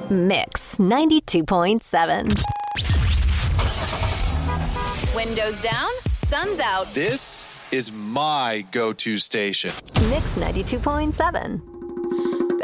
Mix 92.7. Windows down, sun's out. This is my go-to station. Mix 92.7.